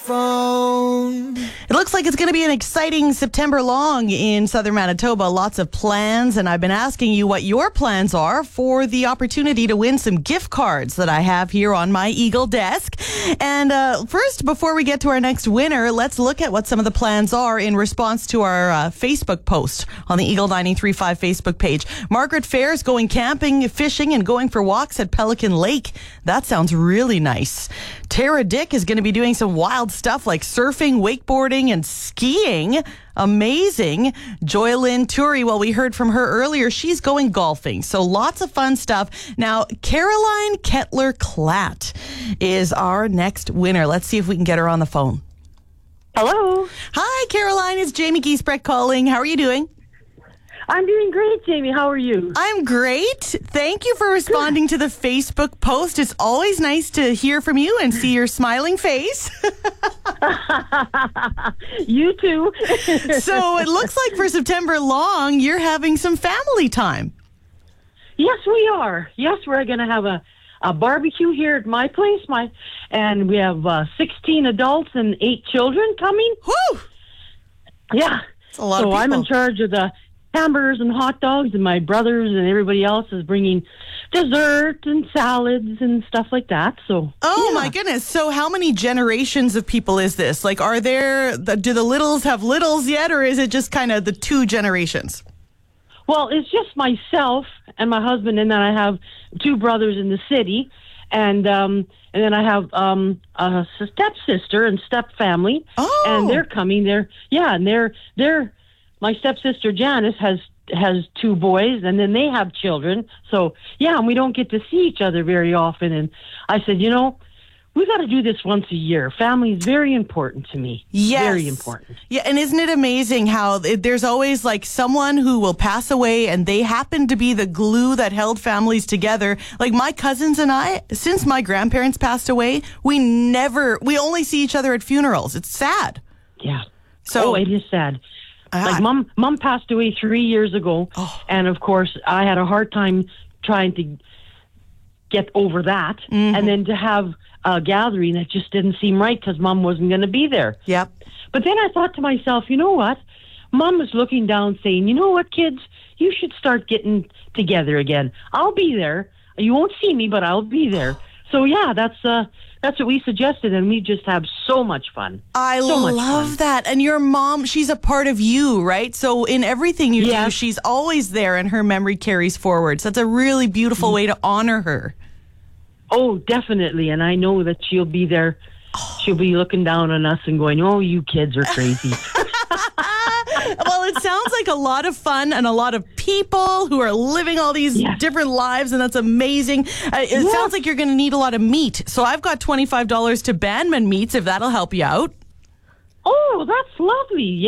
phone. It looks like it's going to be an exciting September long in southern Manitoba. Lots of plans, and I've been asking you what your plans are for the opportunity to win some gift cards that I have here on my Eagle desk. And first, before we get to our next winner, let's look at what some of the plans are in response to our Facebook post on the Eagle 93.5 Facebook page. Margaret Fair's going camping, fishing, and going for walks at Pelican Lake. That sounds really nice. Tara Dick is going to be doing some wild stuff like surfing, wakeboarding, and skiing. Amazing. Joylyn Turi, well, we heard from her earlier. She's going golfing. So lots of fun stuff. Now, Caroline Kettler-Klatt is our next winner. Let's see if we can get her on the phone. Hello. Hi, Caroline. It's Jamie Giesbrecht calling. How are you doing? I'm doing great, Jamie. How are you? I'm great. Thank you for responding to the Facebook post. It's always nice to hear from you and see your smiling face. You too. So it looks like for September long, you're having some family time. Yes, we are. Yes, we're going to have a barbecue here at my place. And we have 16 adults and 8 children coming. Whew! Yeah. That's a lot of people. I'm in charge of the hamburgers and hot dogs, and my brothers and everybody else is bringing dessert and salads and stuff like that. So, my goodness. So how many generations of people is this? Like, do the littles have littles yet, or is it just kind of the 2 generations? Well, it's just myself and my husband, and then I have 2 brothers in the city, and then I have a stepsister and stepfamily, and they're coming. They're my stepsister Janice has 2 boys, and then they have children. So and we don't get to see each other very often. And I said, we got to do this once a year. Family is very important to me. Yes. Very important. Yeah, and isn't it amazing how there's always like someone who will pass away and they happen to be the glue that held families together. Like my cousins and I, since my grandparents passed away, we only see each other at funerals. It's sad. Yeah. So it is sad. Like mom passed away 3 years ago, and of course I had a hard time trying to get over that, and then to have a gathering that just didn't seem right because Mom wasn't going to be there. Yep. But then I thought to myself, you know what? Mom was looking down saying, you know what, kids? You should start getting together again. I'll be there. You won't see me, but I'll be there. So that's what we suggested, and we just have so much fun. I love that. And your mom, she's a part of you, right? So in everything you do, she's always there, and her memory carries forward. So that's a really beautiful way to honor her. Oh, definitely. And I know that she'll be there. She'll be looking down on us and going, oh, you kids are crazy. Well, it sounds like a lot of fun and a lot of people who are living all these different lives, and that's amazing. It sounds like you're going to need a lot of meat. So I've got $25 to Bandman Meats, if that'll help you out. Oh, that's lovely.